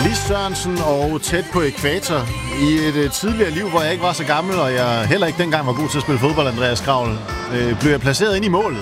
Lis Sørensen og tæt på ækvator. I et tidligere liv, hvor jeg ikke var så gammel, og jeg heller ikke dengang var god til at spille fodbold, Andreas Kravl, blev jeg placeret ind i målet.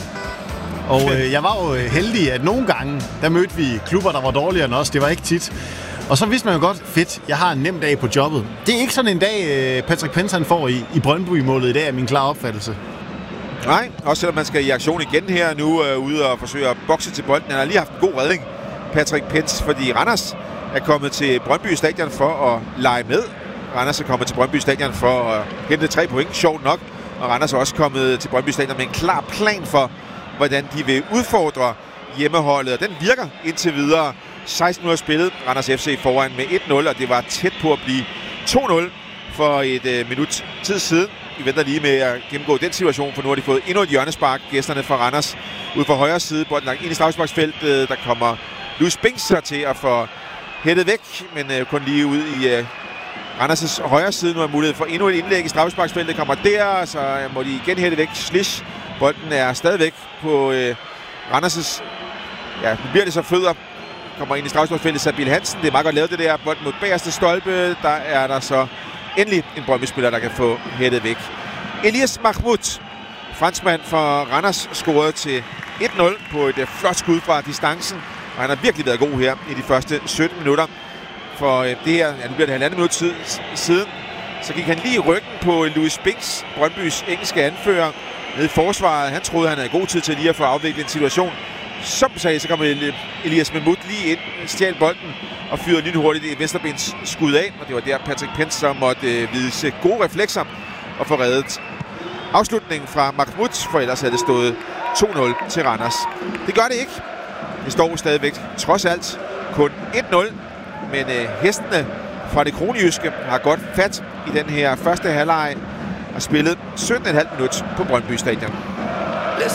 Og jeg var jo heldig, at nogle gange, der mødte vi klubber, der var dårligere end os. Det var ikke tit. Og så vidste man jo godt, fedt, jeg har en nem dag på jobbet. Det er ikke sådan en dag, Patrick Pence får i Brøndby-målet i dag, er min klare opfattelse. Nej, også selvom man skal i aktion igen her nu, ude og forsøge at bokse til bolden. Han har lige haft en god redning, Patrick Pence, fordi Randers er kommet til Brøndby Stadion for at lege med. Randers er kommet til Brøndby Stadion for at hente 3 point, sjovt nok. Og Randers er også kommet til Brøndby Stadion med en klar plan for, hvordan de vil udfordre hjemmeholdet. Og den virker indtil videre. 16 minutter spillet, Randers FC foran med 1-0, og det var tæt på at blive 2-0 for et minut tid siden. Vi venter lige med at gennemgå den situation, for nu har de fået endnu et hjørnespark, gæsterne fra Randers. Ude for højre side, bolden langt ind i straffesparksfeltet, der kommer Louis Binks til at få hættet væk, men kun lige ud i Randers' højre side. Nu er mulighed for endnu et indlæg i straffesparksfeltet, kommer der, så må de igen hætte væk. Slish, bolden er stadigvæk på Randers', ja, nu bliver det så fødder. Kommer ind i straffesparksfeltet, Sabil Hansen. Det er meget godt lavet det der. Bolden mod bagerste stolpe. Der er der så endelig en Brøndby-spiller, der kan få hættet væk. Elias Mahmoud, franskmand for Randers, scorede til 1-0 på et flot skud fra distancen. Og han har virkelig været god her i de første 17 minutter. For det her, ja, nu bliver det halvandet minut siden, så gik han lige i ryggen på Louis Binks, Brøndbys engelske anfører, nede i forsvaret. Han troede, han havde god tid til lige at få afviklet en situation. Som sagde, så kom Elias Mahmoud lige ind, stjal bolden og fyrede lynhurtigt i Venstrebens skud af. Og det var der Patrick Pence så måtte vise gode reflekser og få reddet afslutningen fra Mahmoud, for ellers havde det stået 2-0 til Randers. Det gør det ikke. Det står stadigvæk trods alt kun 1-0, men hestene fra det kronjyske har godt fat i den her første halvleg og spillet 17,5 minut på Brøndby Stadion.